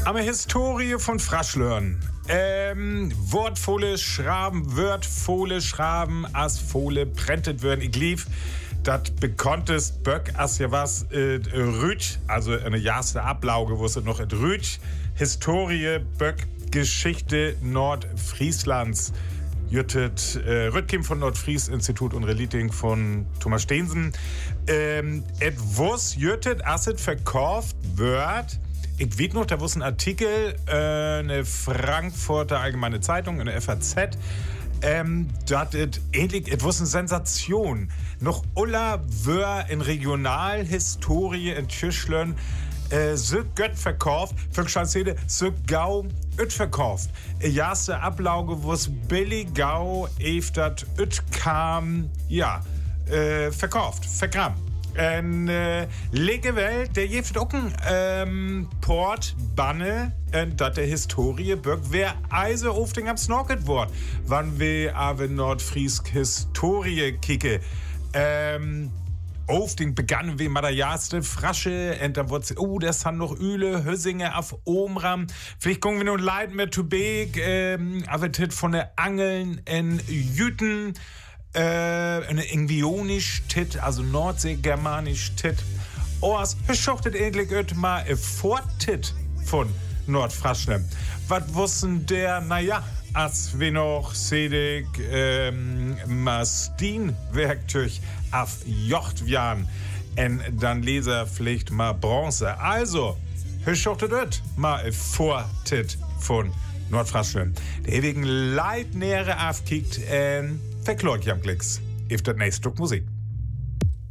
Am Historie von Fraschlörn. Wortvolle Schraben, as Fohle prentet würden. Ich lief, dat bekanntes Böck, as ja was, Rüt, also eine erste Ablauge, wo es noch et Rüt, Historie, Böck, Geschichte Nordfrieslands. Jüttet Rüttkim von Nordfries-Institut und Reliting von Thomas Steensen. Et wuss jüttet, as et verkauft wird. Ich weiß noch, da war ein Artikel, eine Frankfurter Allgemeine Zeitung, eine FAZ, dat et ähnlich, et was eine Sensation. Noch Ulla wör in Regionalhistorie in Tschüschlön, so gött verkauft, für Schanzede, so gau üt verkauft. Erste Ablauge, wo's billig gau, eftat üt kam, ja, verkauft, vergraben. En lege Welt, der jeft auch ein Port Banne, dat der Historie birg, wer Eise auf den am Snorket wort, wann wir aber Nordfriesk Historie kicke. Auf den begannen wir mit der erste Frasche, und dann wurde das han noch Üle, Hösinge auf Omram. Vielleicht kommen wir noch leid mit zu Beek, aber tit von der Angeln in Jüten. Eine Ingvionisch Tit, also Nordseegermanisch Tit. Oas beschochtet endlich mal Fortit von Nordfraschlem. Was wussten der, naja, als wir noch sedig Mastin-Werkzeug auf Jochtwjan en dann Leserpflicht mal Bronze. Also, beschochtet mal Fortit von Nordfraschlem. Der ewigen Leitnähere aufkickt, verklort jam Klicks. If dat nächste Stück Musik.